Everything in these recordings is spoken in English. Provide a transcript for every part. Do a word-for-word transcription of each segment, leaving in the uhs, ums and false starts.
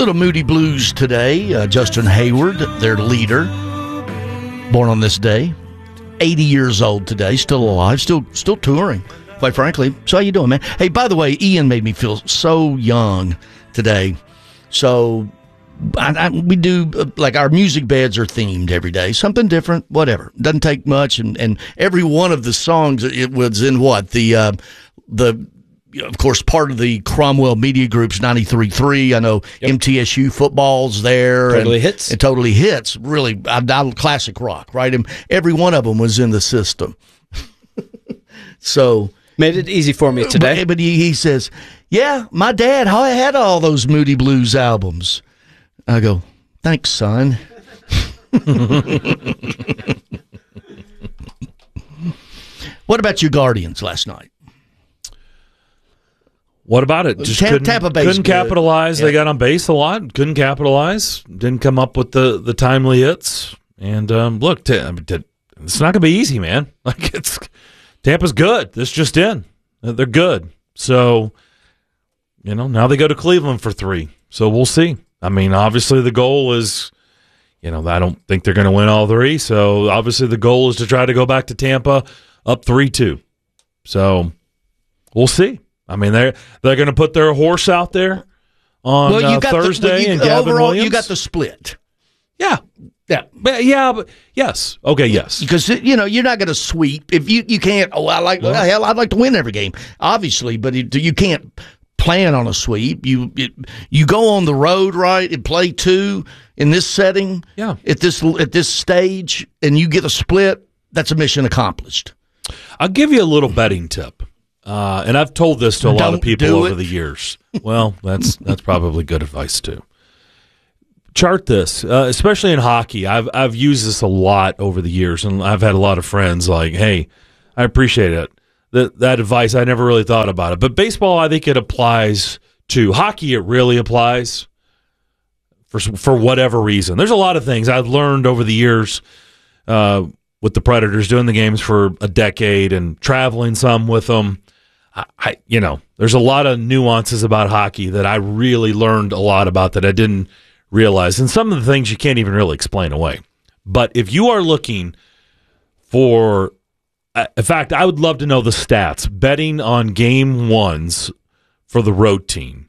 Little Moody Blues today. Uh, Justin Hayward, their leader, born on this day, eighty years old today, still alive, still still touring, quite frankly. So how you doing, man? Hey, by the way, Ian made me feel so young today. So I, I, we do, uh, like, our music beds are themed every day. Something different, whatever. Doesn't take much. And, and every one of the songs, it was in what? The, uh, the of course, part of the Cromwell Media Group's ninety-three point three. I know yep. M T S U football's there. Totally and, hits. It totally hits. Really, I, I, classic rock, right? And every one of them was in the system. So made it easy for me today. But, but he, he says, yeah, my dad had all those Moody Blues albums. I go, thanks, son. What about your Guardians last night? What about it? Just Tampa, couldn't, Tampa Bay's couldn't capitalize. Yeah. They got on base a lot. Couldn't capitalize. Didn't come up with the, the timely hits. And um, look, t- I mean, t- it's not going to be easy, man. Like it's Tampa's good. This just in. They're good. So, you know, now they go to Cleveland for three. So we'll see. I mean, obviously the goal is, you know, I don't think they're going to win all three. So obviously the goal is to try to go back to Tampa up three two. So we'll see. I mean, they're they're going to put their horse out there on well, you uh, got Thursday, the, well, you, and Gavin overall, Williams. You got the split. Yeah, yeah, but, yeah, but yes, okay, yes. Because you know you're not going to sweep if you, you can't. Oh, I like well, hell, I'd like to win every game, obviously, but it, you can't plan on a sweep. You it, you go on the road, right, and play two in this setting. Yeah, at this at this stage, and you get a split. That's a mission accomplished. I'll give you a little betting tip. Uh, and I've told this to a Don't lot of people over it. the years. Well, that's that's probably good advice too. Chart this, uh, especially in hockey. I've I've used this a lot over the years, and I've had a lot of friends like, "Hey, I appreciate it." That that advice, I never really thought about it. But baseball, I think it applies to hockey. It really applies for for whatever reason. There's a lot of things I've learned over the years. Uh, with the Predators, doing the games for a decade and traveling some with them. I, I, you know, there's a lot of nuances about hockey that I really learned a lot about that I didn't realize. And some of the things you can't even really explain away. But if you are looking for, uh, in fact, I would love to know the stats, betting on game ones for the road team.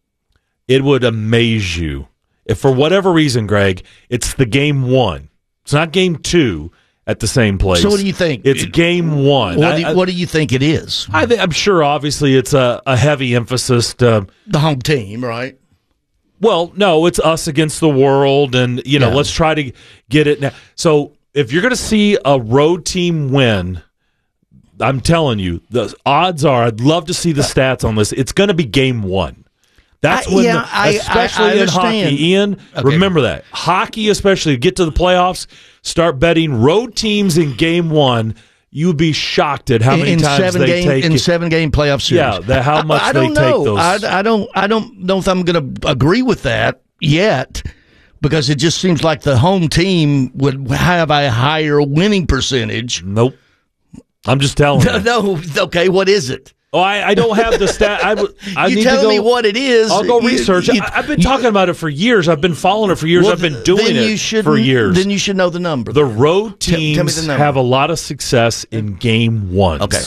It would amaze you. If for whatever reason, Greg, it's the game one. It's not game two at the same place. So what do you think? It's game one. What do you, I, what do you think it is? I th- I'm sure, obviously, it's a, a heavy emphasis to the home team, right? Well, no, it's us against the world, and you know, yeah. let's try to get it now. So, if you're going to see a road team win, I'm telling you, the odds are. I'd love to see the stats on this. It's going to be game one. That's when, I, yeah, the, I, especially I, I in hockey, Ian. Okay. Remember that hockey, especially get to the playoffs, start betting road teams in game one. You would be shocked at how many in times seven they game, take in it. seven game playoff series. Yeah, the, how much I, I they don't take know. those. I, I don't. I don't know if I'm going to agree with that yet, because it just seems like the home team would have a higher winning percentage. Nope. I'm just telling you. No. Okay. What is it? Oh, I, I don't have the stat. I, I you need telling to go, me what it is? I'll go you, research. You, I, I've been you, talking about it for years. I've been following it for years. Well, I've been doing it for years. Then you should know the number. The road teams tell, tell me the number. have a lot of success in game ones. Okay.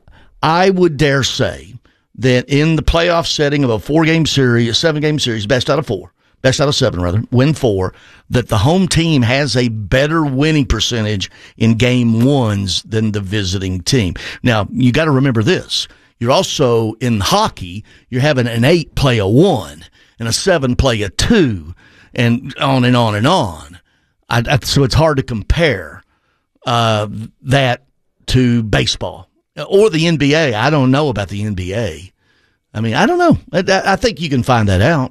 I would dare say that in the playoff setting of a four-game series, a seven-game series, best out of four, best out of seven, rather, win four, that the home team has a better winning percentage in game ones than the visiting team. Now, you got to remember this. You're also, in hockey, you're having an eight play a one and a seven play a two, and on and on and on. I, I, so it's hard to compare uh, that to baseball or the N B A. I don't know about the N B A. I mean, I don't know. I, I think you can find that out.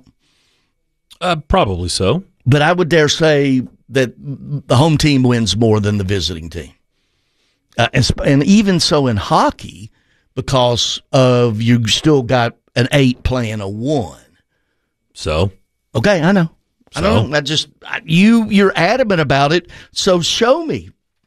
Uh, probably so. But I would dare say that the home team wins more than the visiting team. Uh, and, and even so in hockey, because of you still got an eight playing a one. So? Okay, I know. So? I don't know. I just, I, you, you're adamant about it, so show me.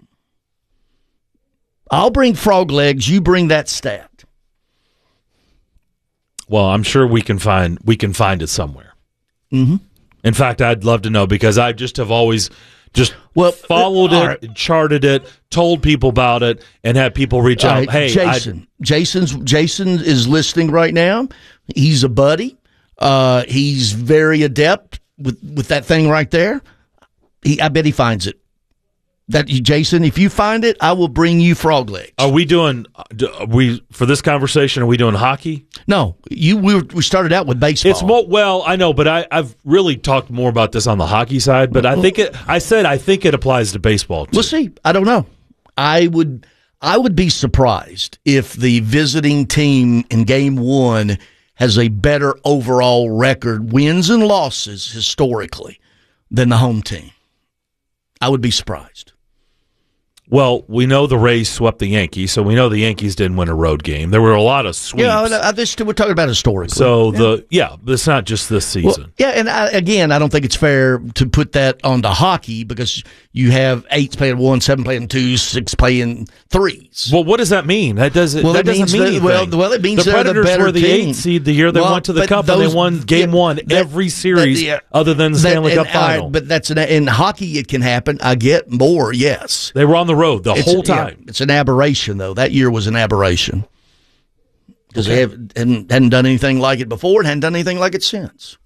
I'll bring frog legs, you bring that stat. Well, I'm sure we can find we can find it somewhere. Mm-hmm. In fact, I'd love to know because I just have always just well, followed uh, it, right. charted it, told people about it, and had people reach out. Right, hey, Jason, I'd, Jason's Jason is listening right now. He's a buddy. Uh, he's very adept with, with that thing right there. He, I bet he finds it. That Jason, if you find it, I will bring you frog legs. Are we doing? Are we for this conversation? Are we doing hockey? No, you. We, we started out with baseball. It's more well, I know, but I, I've really talked more about this on the hockey side. But I think it. I said I think it applies to baseball too. We'll see. I don't know. I would. I would be surprised if the visiting team in game one has a better overall record, wins and losses historically, than the home team. I would be surprised. Well, we know the Rays swept the Yankees, so we know the Yankees didn't win a road game. There were a lot of sweeps. Yeah, I just, we're talking about historically. So yeah. the yeah, but it's not just this season. Well, yeah, and I, again, I don't think it's fair to put that onto hockey because you have eights playing one, seven playing twos, six playing threes. Well, what does that mean? That doesn't. Well, that it means doesn't mean that, anything. well, well, it means the they're Predators the better were the team. eighth seed the year they well, went to the Cup, those, and they won Game yeah, One that, every series that, yeah, other than the that, Stanley and, Cup final. Right, but that's an, in hockey it can happen. I get more. Yes, they were on the road the it's, whole time. Yeah, it's an aberration, though. That year was an aberration because okay. they haven't, hadn't, hadn't done anything like it before and hadn't done anything like it since.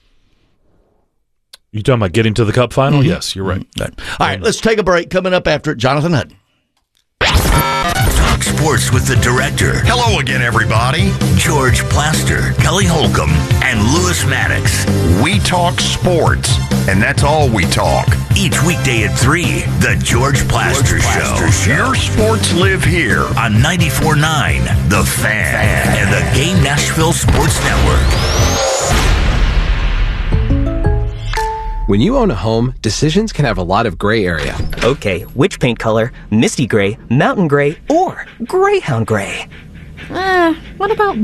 You talking about getting to the Cup final? Mm-hmm. Yes, you're right. Mm-hmm. All right, let's take a break. Coming up after it, Jonathan Hutton. Talk sports with the director. Hello again, everybody. George Plaster, Kelly Holcomb, and Lewis Maddox. We talk sports, and that's all we talk. Each weekday at three, The George Plaster, George Plaster Show. Show. Your sports live here. On ninety-four point nine, The Fan, Fan, and the Game Nashville Sports Network. When you own a home, decisions can have a lot of gray area. Okay, which paint color? Misty gray, mountain gray, or greyhound gray? Uh, what about